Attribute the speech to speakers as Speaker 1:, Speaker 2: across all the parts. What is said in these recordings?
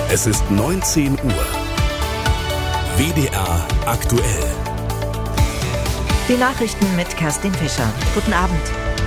Speaker 1: Es ist 19 Uhr. WDR aktuell.
Speaker 2: Die Nachrichten mit Kerstin Fischer. Guten Abend.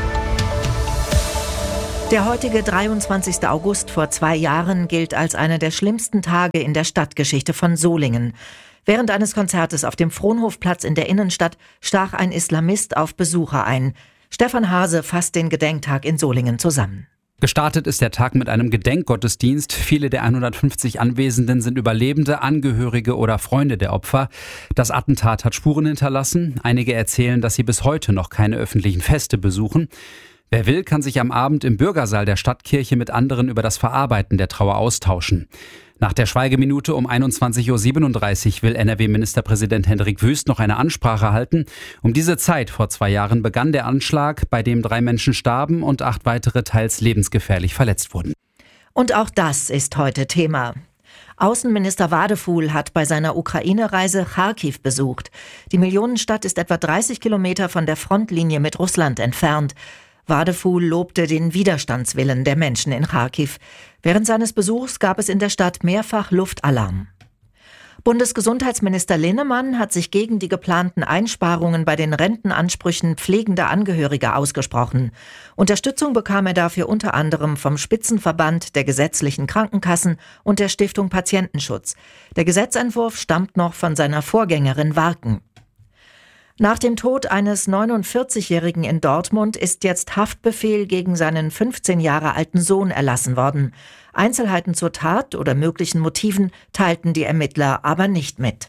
Speaker 2: Der heutige 23. August vor 2 Jahren gilt als einer der schlimmsten Tage in der Stadtgeschichte von Solingen. Während eines Konzertes auf dem Fronhofplatz in der Innenstadt stach ein Islamist auf Besucher ein. Stefan Hase fasst den Gedenktag in Solingen zusammen.
Speaker 3: Gestartet ist der Tag mit einem Gedenkgottesdienst. Viele der 150 Anwesenden sind Überlebende, Angehörige oder Freunde der Opfer. Das Attentat hat Spuren hinterlassen. Einige erzählen, dass sie bis heute noch keine öffentlichen Feste besuchen. Wer will, kann sich am Abend im Bürgersaal der Stadtkirche mit anderen über das Verarbeiten der Trauer austauschen. Nach der Schweigeminute um 21.37 Uhr will NRW-Ministerpräsident Hendrik Wüst noch eine Ansprache halten. Um diese Zeit vor 2 Jahren begann der Anschlag, bei dem 3 Menschen starben und 8 weitere teils lebensgefährlich verletzt wurden.
Speaker 2: Und auch das ist heute Thema. Außenminister Wadefuhl hat bei seiner Ukraine-Reise Charkiw besucht. Die Millionenstadt ist etwa 30 Kilometer von der Frontlinie mit Russland entfernt. Wadefuhl lobte den Widerstandswillen der Menschen in Charkiw. Während seines Besuchs gab es in der Stadt mehrfach Luftalarm. Bundesgesundheitsminister Linnemann hat sich gegen die geplanten Einsparungen bei den Rentenansprüchen pflegender Angehöriger ausgesprochen. Unterstützung bekam er dafür unter anderem vom Spitzenverband der gesetzlichen Krankenkassen und der Stiftung Patientenschutz. Der Gesetzentwurf stammt noch von seiner Vorgängerin Warken. Nach dem Tod eines 49-Jährigen in Dortmund ist jetzt Haftbefehl gegen seinen 15 Jahre alten Sohn erlassen worden. Einzelheiten zur Tat oder möglichen Motiven teilten die Ermittler aber nicht mit.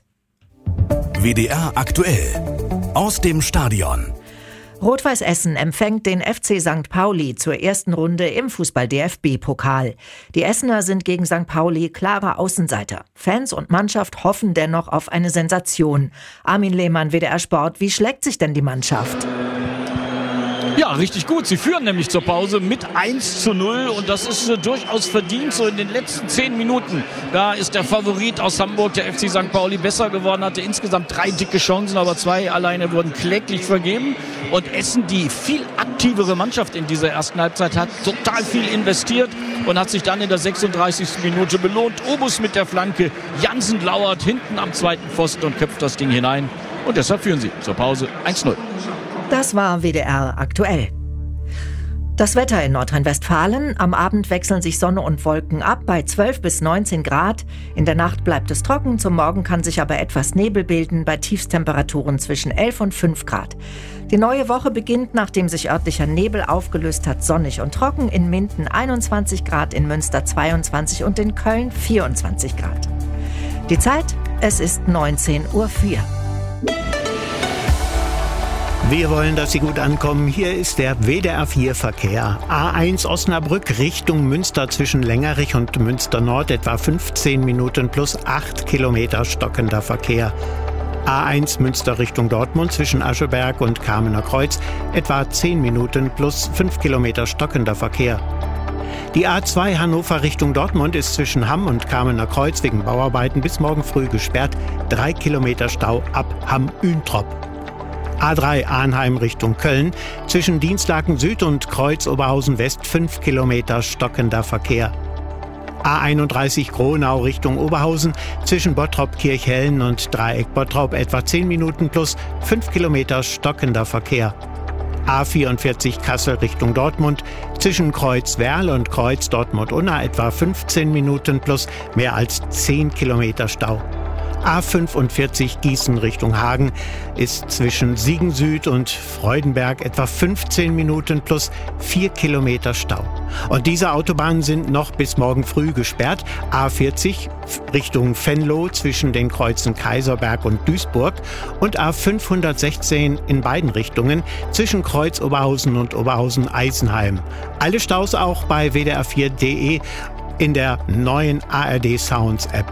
Speaker 1: WDR aktuell. Aus dem Stadion.
Speaker 2: Rot-Weiß Essen empfängt den FC St. Pauli zur ersten Runde im Fußball-DFB-Pokal. Die Essener sind gegen St. Pauli klare Außenseiter. Fans und Mannschaft hoffen dennoch auf eine Sensation. Armin Lehmann, WDR Sport, wie schlägt sich denn die Mannschaft?
Speaker 4: Ja, richtig gut. Sie führen nämlich zur Pause mit 1:0 und das ist durchaus verdient. So in den letzten 10 Minuten, da ist der Favorit aus Hamburg, der FC St. Pauli, besser geworden, hatte insgesamt 3 dicke Chancen, aber 2 alleine wurden kläglich vergeben. Und Essen, die viel aktivere Mannschaft in dieser ersten Halbzeit, hat total viel investiert und hat sich dann in der 36. Minute belohnt. Obus mit der Flanke, Jansen lauert hinten am zweiten Pfosten und köpft das Ding hinein. Und deshalb führen sie zur Pause 1:0.
Speaker 2: Das war WDR aktuell. Das Wetter in Nordrhein-Westfalen. Am Abend wechseln sich Sonne und Wolken ab bei 12 bis 19 Grad. In der Nacht bleibt es trocken, zum Morgen kann sich aber etwas Nebel bilden bei Tiefstemperaturen zwischen 11 und 5 Grad. Die neue Woche beginnt, nachdem sich örtlicher Nebel aufgelöst hat, sonnig und trocken. In Minden 21 Grad, in Münster 22 und in Köln 24 Grad. Die Zeit, es ist 19:04 Uhr.
Speaker 5: Wir wollen, dass Sie gut ankommen. Hier ist der WDR 4 Verkehr. A1 Osnabrück Richtung Münster zwischen Längerich und Münster Nord etwa 15 Minuten plus 8 Kilometer stockender Verkehr. A1 Münster Richtung Dortmund zwischen Ascheberg und Kamener Kreuz etwa 10 Minuten plus 5 Kilometer stockender Verkehr. Die A2 Hannover Richtung Dortmund ist zwischen Hamm und Kamener Kreuz wegen Bauarbeiten bis morgen früh gesperrt. 3 Kilometer Stau ab Hamm-Üntrop. A3 Arnheim Richtung Köln, zwischen Dienstlaken Süd und Kreuz Oberhausen West 5 Kilometer stockender Verkehr. A31 Gronau Richtung Oberhausen, zwischen Bottrop-Kirchhellen und Dreieck Bottrop etwa 10 Minuten plus 5 Kilometer stockender Verkehr. A44 Kassel Richtung Dortmund, zwischen Kreuz Werl und Kreuz Dortmund-Unna etwa 15 Minuten plus mehr als 10 Kilometer Stau. A45 Gießen Richtung Hagen ist zwischen Siegen Süd und Freudenberg etwa 15 Minuten plus 4 Kilometer Stau. Und diese Autobahnen sind noch bis morgen früh gesperrt. A40 Richtung Venlo zwischen den Kreuzen Kaiserberg und Duisburg und A516 in beiden Richtungen zwischen Kreuz Oberhausen und Oberhausen-Eisenheim. Alle Staus auch bei WDR4.de in der neuen ARD Sounds App.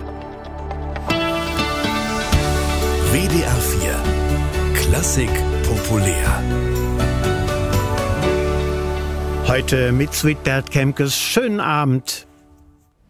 Speaker 1: WDR 4 Klassik populär.
Speaker 5: Heute mit Sweetbert Kemkes. Schönen Abend.